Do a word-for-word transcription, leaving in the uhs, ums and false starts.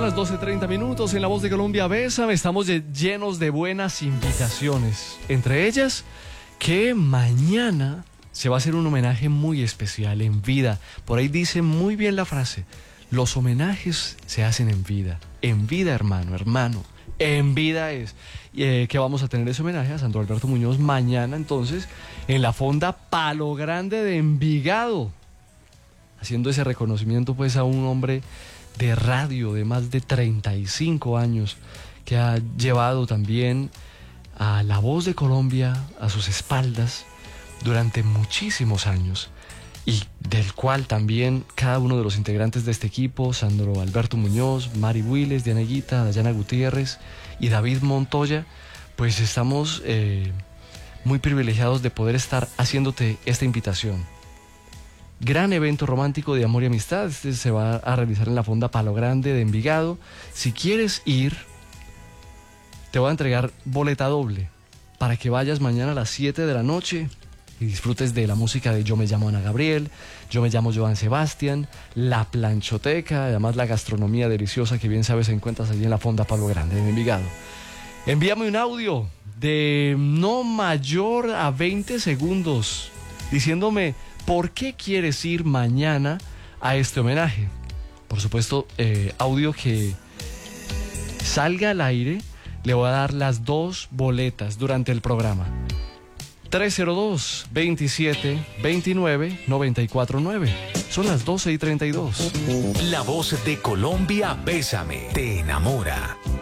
las doce treinta minutos en La Voz de Colombia. Bésame, estamos llenos de buenas invitaciones. Entre ellas, que mañana se va a hacer un homenaje muy especial en vida. Por ahí dice muy bien la frase: los homenajes se hacen en vida. En vida, hermano, hermano. En vida es. Eh, que vamos a tener ese homenaje a Sandro Alberto Muñoz mañana, entonces, en la Fonda Palo Grande de Envigado. Haciendo ese reconocimiento, pues, a un hombre de radio de más de treinta y cinco años, que ha llevado también a La Voz de Colombia a sus espaldas durante muchísimos años, y del cual también cada uno de los integrantes de este equipo, Sandro Alberto Muñoz, Mari Willes, Diana Guita, Dayana Gutiérrez y David Montoya, pues estamos eh, muy privilegiados de poder estar haciéndote esta invitación. Gran evento romántico de amor y amistad. Este se va a realizar en la Fonda Palo Grande de Envigado. Si quieres ir, te voy a entregar boleta doble para que vayas mañana a las siete de la noche y disfrutes de la música de Yo me llamo Ana Gabriel, Yo me llamo Joan Sebastián, La Planchoteca, además la gastronomía deliciosa que bien sabes encuentras allí en la Fonda Palo Grande de Envigado. Envíame un audio de no mayor a veinte segundos diciéndome ¿por qué quieres ir mañana a este homenaje? Por supuesto, eh, audio que salga al aire, le voy a dar las dos boletas durante el programa. tres cero dos, veintisiete, veintinueve, noventa y cuatro nueve. Son las doce y treinta y dos. La Voz de Colombia, Bésame, te enamora.